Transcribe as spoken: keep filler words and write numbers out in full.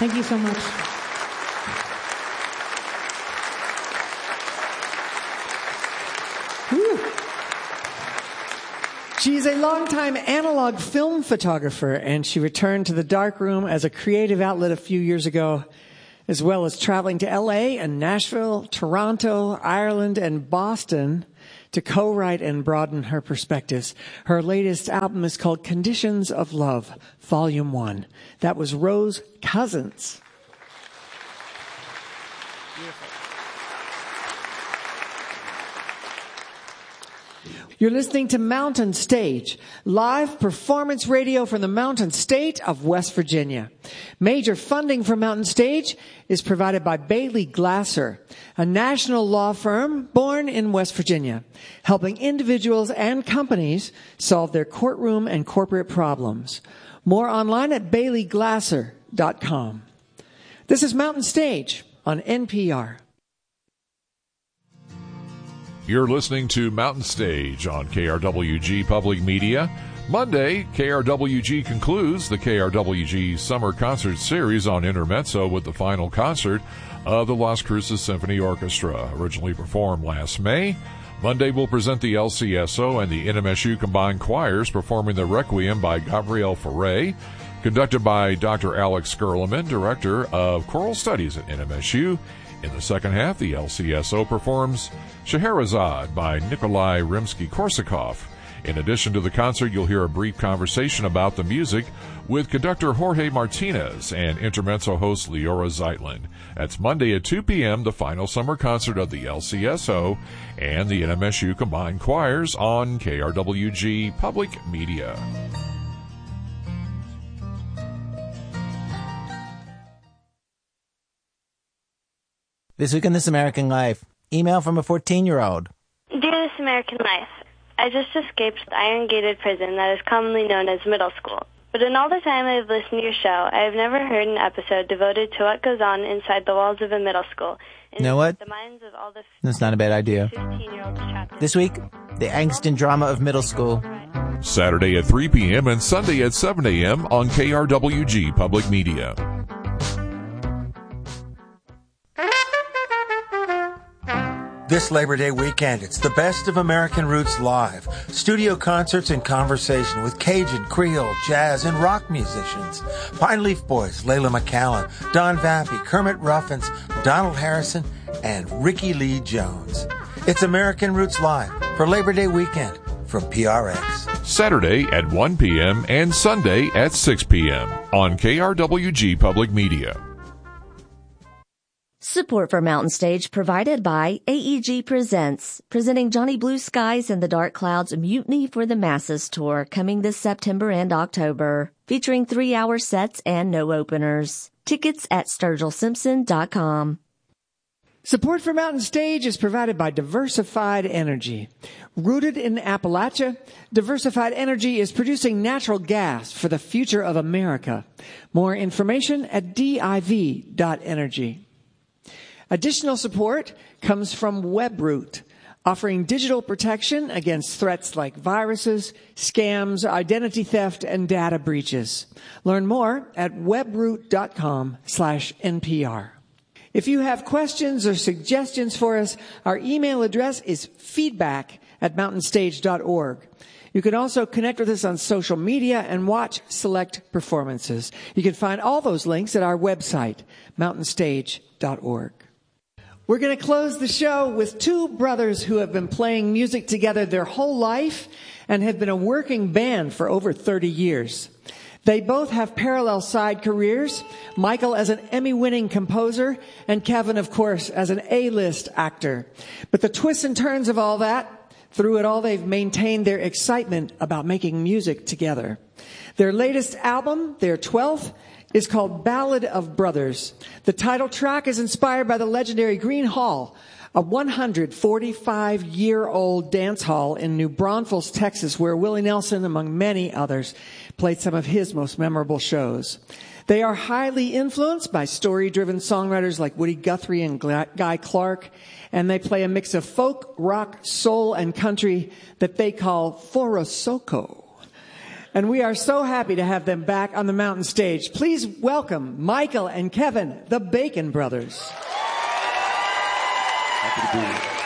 Thank you so much. Woo. She is a longtime analog film photographer, and she returned to the darkroom as a creative outlet a few years ago, as well as traveling to L A and Nashville, Toronto, Ireland, and Boston to co-write and broaden her perspectives. Her latest album is called Conditions of Love, Volume one. That was Rose Cousins. You're listening to Mountain Stage, live performance radio from the Mountain State of West Virginia. Major funding for Mountain Stage is provided by Bailey Glasser, a national law firm born in West Virginia, helping individuals and companies solve their courtroom and corporate problems. More online at bailey glasser dot com. This is Mountain Stage on N P R. You're listening to Mountain Stage on K R W G Public Media. Monday, K R W G concludes the K R W G Summer Concert Series on Intermezzo with the final concert of the Las Cruces Symphony Orchestra, originally performed last May. Monday will present the L C S O and the N M S U Combined Choirs performing the Requiem by Gabriel Fauré, conducted by Doctor Alex Skurleman, Director of Choral Studies at N M S U. In the second half, the L C S O performs Scheherazade by Nikolai Rimsky-Korsakov. In addition to the concert, you'll hear a brief conversation about the music with conductor Jorge Martinez and Intermezzo host Leora Zeitlin. That's Monday at two p.m., the final summer concert of the L C S O and the N M S U Combined Choirs on K R W G Public Media. This Week in This American Life. Email from a fourteen-year-old. Dear This American Life, I just escaped the iron-gated prison that is commonly known as middle school. But in all the time I have listened to your show, I have never heard an episode devoted to what goes on inside the walls of a middle school. You know what? The minds of all the That's not a bad idea. fifteen-year-olds trapped in This week, the angst and drama of middle school. Saturday at three p.m. and Sunday at seven a.m. on K R W G Public Media. This Labor Day weekend, it's the best of American Roots live. Studio concerts and conversation with Cajun, Creole, jazz, and rock musicians. Pine Leaf Boys, Layla McCallan, Don Vappy, Kermit Ruffins, Donald Harrison, and Ricky Lee Jones. It's American Roots Live for Labor Day weekend from P R X. Saturday at one p.m. and Sunday at six p.m. on K R W G Public Media. Support for Mountain Stage provided by A E G Presents, presenting Johnny Blue Skies and the Dark Clouds Mutiny for the Masses tour coming this September and October, featuring three-hour sets and no openers. Tickets at sturgill simpson dot com. Support for Mountain Stage is provided by Diversified Energy. Rooted in Appalachia, Diversified Energy is producing natural gas for the future of America. More information at div dot energy. Additional support comes from WebRoot, offering digital protection against threats like viruses, scams, identity theft, and data breaches. Learn more at webroot dot com slash N P R. If you have questions or suggestions for us, our email address is feedback at mountain stage dot org. You can also connect with us on social media and watch select performances. You can find all those links at our website, mountain stage dot org. We're going to close the show with two brothers who have been playing music together their whole life and have been a working band for over thirty years. They both have parallel side careers, Michael as an Emmy-winning composer and Kevin, of course, as an A-list actor. But the twists and turns of all that, through it all, they've maintained their excitement about making music together. Their latest album, their twelfth, is called Ballad of Brothers. The title track is inspired by the legendary Green Hall, a one hundred forty-five year old dance hall in New Braunfels, Texas, where Willie Nelson, among many others, played some of his most memorable shows. They are highly influenced by story-driven songwriters like Woody Guthrie and Guy Clark, and they play a mix of folk, rock, soul, and country that they call Forosoko. And we are so happy to have them back on the mountain stage. Please welcome Michael and Kevin, the Bacon Brothers. Happy to be here.